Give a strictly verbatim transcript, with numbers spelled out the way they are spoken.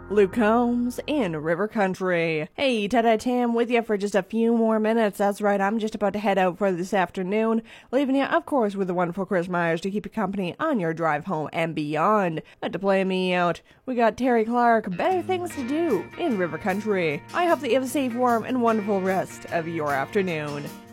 Luke Combs in River Country. Hey, Tada Tam with you for just a few more minutes. That's right, I'm just about to head out for this afternoon, leaving you, of course, with the wonderful Chris Myers to keep you company on your drive home and beyond. But to play me out, we got Terry Clark, Better Things to Do in River Country. I hope that you have a safe, warm, and wonderful rest of your afternoon.